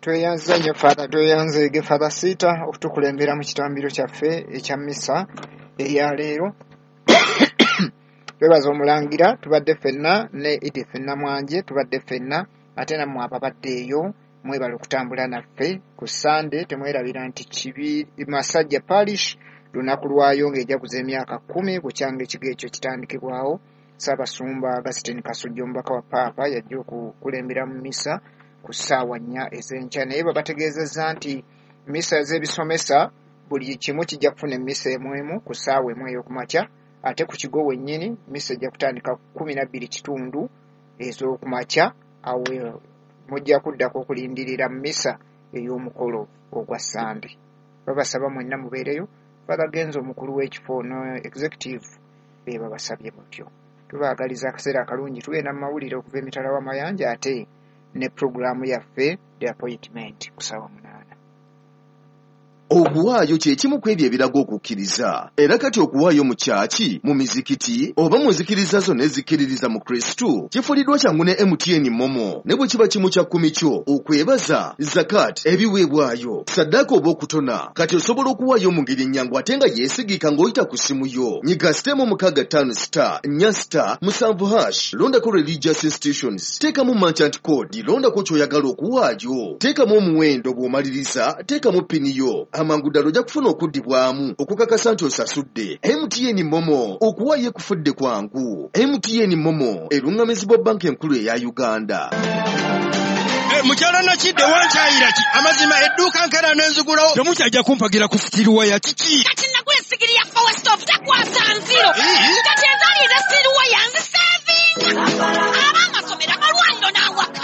tweyanze nnyo Father, tweyanze ge Father Sita okutukulembera mu kitambiro kyaffe ekya mmisa eryaleero. Twebaza omulangira tubadde ffenna ne Idi ffenna mwanje tubadde ffenna ate nammwe ababaddeeyo mwebala okutambula naffe ku Sunday. Temwerabira nti Masajja Parish lunaku lwayo ng'ejaguza emyaka 10 bukyanga ekigo ekyo kitandikibwawo. Ssaabasumba Augustine Kasujja omubaka wa Paapa yajja okukulembera mu misa ku ssaawa 4 ez'enkya, naye babategeezezza nti misa z'ebisomesa buli kimu kijja kufuna emmisa emu ku ssaawa emu ey'okumakya, ate ku kigo wennyini misa ejja kutandika 12:00 ez'okumakya. Awo mujja kuddako okulindirira misa ey'omukolo ogwa Sande. Babasaba mwenna mubeereyo. Father Genzo omukulu w'ekifo no executive babasabye mutyo. Tubaagaliza akaseera akalungi tugenda mu mawulire okuva emitala w'amayanja ate ne programu yaffe The Appointment ku ssaawa 8. Okuwaayo kye kimu ku ebyo ebiraga okukkiriza. Era kati okuwaayo mu kyaki, mu mizikiti oba mu nzikiriza zonna ezikiririza mu Kristo kifuliddwa kyangu ne MTN Momo. Ne bwe kiba kimu kya 10 kyo okwebaza zakat ebiweebwayo saddaaka oba okutona, kati osobola okuwaayo mu ngeri nnyangu ate nga yeesigika ng'oyita ku simu yo. Nyiga *5*7# londako religious institutions, teekamu merchant code, londako ky'oyagala okuwaayo, teekamu omuwendo bw'omaliriza, teekamu pini yo. Amangu ddala ojja kufuna okuddibwamu okukakasa nti osasudde. MTN Momo, okuwaayo kufudde kwangu. MTN Momo eruŋŋamizibwa banka enkulu eya Uganda. Mukyala Nakidde wankyayira ki? Amazima edduuka nkera n'enzigulawo temukyajja kumpagira kufikirwa ya kiki? Kati nagula sigiri ya Forest of takwasa nziro. Kati ezaali eza siriwa yanzi saving. Abamasomera malwaliro n'awa